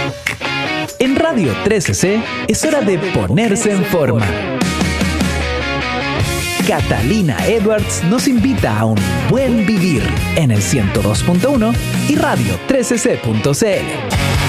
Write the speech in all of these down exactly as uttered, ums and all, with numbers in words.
En Radio trece ce es hora de ponerse en forma. Catalina Edwards nos invita a un buen vivir en el ciento dos punto uno y radio trece ce punto ce ele.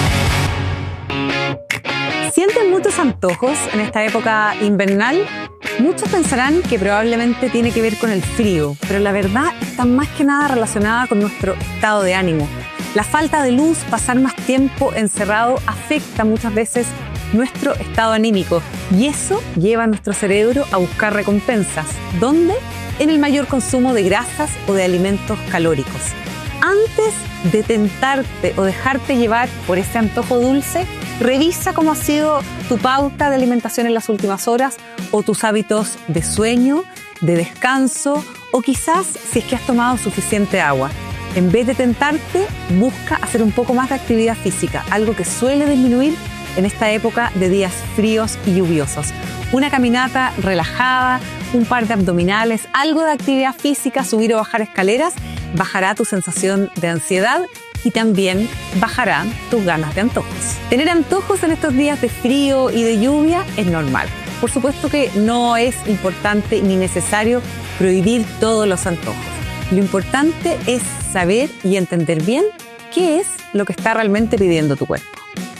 ¿Sienten muchos antojos en esta época invernal? Muchos pensarán que probablemente tiene que ver con el frío, pero la verdad está más que nada relacionada con nuestro estado de ánimo. La falta de luz, pasar más tiempo encerrado, afecta muchas veces nuestro estado anímico y eso lleva a nuestro cerebro a buscar recompensas. ¿Dónde? En el mayor consumo de grasas o de alimentos calóricos. Antes de tentarte o dejarte llevar por ese antojo dulce, revisa cómo ha sido tu pauta de alimentación en las últimas horas o tus hábitos de sueño, de descanso o quizás si es que has tomado suficiente agua. En vez de tentarte, busca hacer un poco más de actividad física, algo que suele disminuir en esta época de días fríos y lluviosos. Una caminata relajada, un par de abdominales, algo de actividad física, subir o bajar escaleras, bajará tu sensación de ansiedad y también bajarán tus ganas de antojos. Tener antojos en estos días de frío y de lluvia es normal. Por supuesto que no es importante ni necesario prohibir todos los antojos. Lo importante es saber y entender bien qué es lo que está realmente pidiendo tu cuerpo.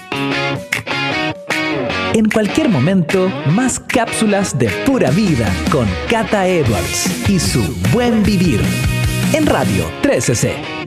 En cualquier momento, más cápsulas de pura vida con Cata Edwards y su buen vivir en Radio trece ce.